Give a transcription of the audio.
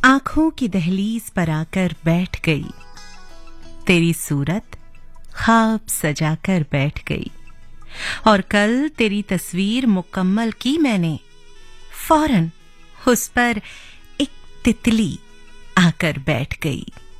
आंखों की दहलीज पर आकर बैठ गई, तेरी सूरत ख्वाब सजाकर बैठ गई। और कल तेरी तस्वीर मुकम्मल की मैंने, फौरन उस पर एक तितली आकर बैठ गई।